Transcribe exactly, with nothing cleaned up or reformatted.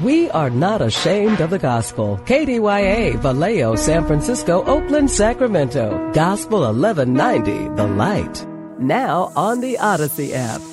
We are not ashamed of the gospel. K D Y A, Vallejo, San Francisco, Oakland, Sacramento. Gospel eleven ninety, The Light. Now on the Odyssey app.